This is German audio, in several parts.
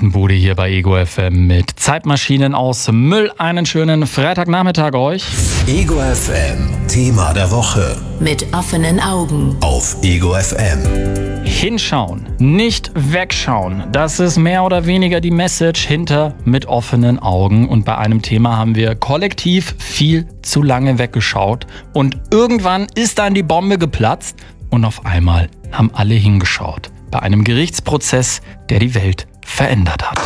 alten Bude hier bei Ego FM mit Zeitmaschinen aus Müll. Einen schönen Freitagnachmittag euch. Ego FM, Thema der Woche. Mit offenen Augen. Auf Ego FM. Hinschauen, nicht wegschauen. Das ist mehr oder weniger die Message hinter mit offenen Augen. Und bei einem Thema haben wir kollektiv viel zu lange weggeschaut. Und irgendwann ist dann die Bombe geplatzt und auf einmal haben alle hingeschaut. Bei einem Gerichtsprozess, der die Welt verändert hat.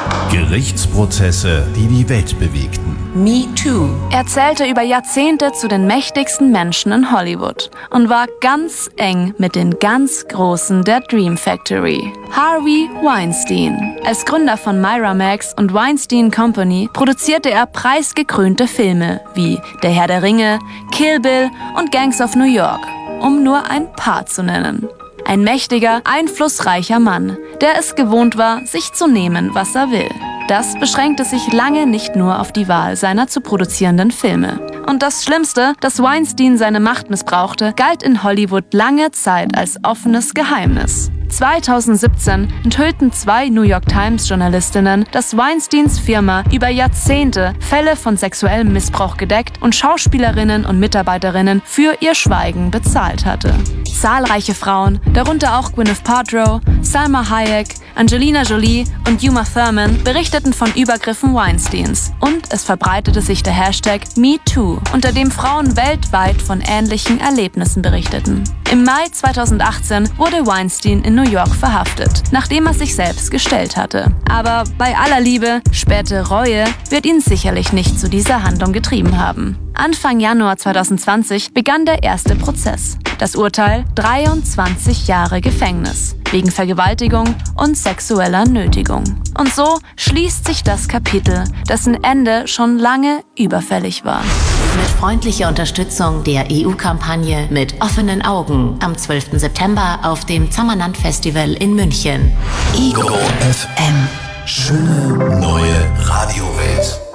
Gerichtsprozesse, die die Welt bewegten. Me Too. Er zählte über Jahrzehnte zu den mächtigsten Menschen in Hollywood und war ganz eng mit den ganz Großen der Dream Factory. Harvey Weinstein. Als Gründer von Miramax und Weinstein Company produzierte er preisgekrönte Filme wie Der Herr der Ringe, Kill Bill und Gangs of New York, um nur ein paar zu nennen. Ein mächtiger, einflussreicher Mann, der es gewohnt war, sich zu nehmen, was er will. Das beschränkte sich lange nicht nur auf die Wahl seiner zu produzierenden Filme. Und das Schlimmste, dass Weinstein seine Macht missbrauchte, galt in Hollywood lange Zeit als offenes Geheimnis. 2017 enthüllten 2 New York Times-Journalistinnen, dass Weinsteins Firma über Jahrzehnte Fälle von sexuellem Missbrauch gedeckt und Schauspielerinnen und Mitarbeiterinnen für ihr Schweigen bezahlt hatte. Zahlreiche Frauen, darunter auch Gwyneth Paltrow, Salma Hayek, Angelina Jolie und Uma Thurman, berichteten von Übergriffen Weinsteins. Und es verbreitete sich der Hashtag MeToo, unter dem Frauen weltweit von ähnlichen Erlebnissen berichteten. Im Mai 2018 wurde Weinstein in New York verhaftet, nachdem er sich selbst gestellt hatte. Aber bei aller Liebe, späte Reue wird ihn sicherlich nicht zu dieser Handlung getrieben haben. Anfang Januar 2020 begann der erste Prozess. Das Urteil: 23 Jahre Gefängnis wegen Vergewaltigung und sexueller Nötigung. Und so schließt sich das Kapitel, dessen Ende schon lange überfällig war. Mit freundlicher Unterstützung der EU-Kampagne Mit offenen Augen am 12. September auf dem Zammerland Festival in München. Ego FM. Schöne neue Radiowelt.